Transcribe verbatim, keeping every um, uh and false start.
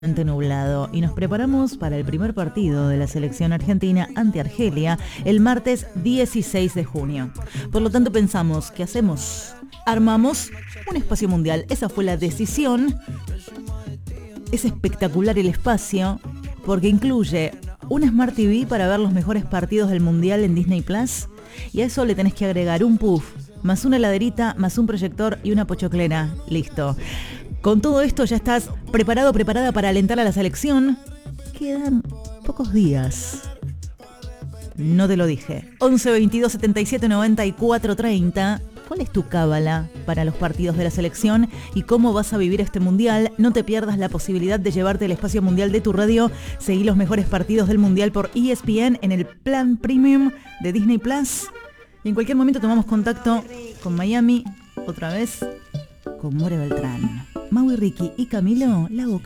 nublado y nos preparamos para el primer partido de la selección argentina ante Argelia el martes dieciséis de junio. Por lo tanto pensamos, ¿qué hacemos? Armamos un espacio mundial. Esa fue la decisión. Es espectacular el espacio porque incluye un Smart T V para ver los mejores partidos del mundial en Disney Plus, y a eso le tenés que agregar un puff, más una heladerita, más un proyector y una pochoclera. Listo. Con todo esto ya estás preparado, preparada para alentar a la selección. Quedan pocos días. No te lo dije. once veintidós setenta y siete noventa y cuatro treinta. ¿Cuál es tu cábala para los partidos de la selección y cómo vas a vivir este mundial? No te pierdas la posibilidad de llevarte el espacio mundial de tu radio. Seguí los mejores partidos del mundial por E S P N en el plan premium de Disney Plus. Y en cualquier momento tomamos contacto con Miami, otra vez con More Beltrán. Mau y Ricky y Camilo, la boca.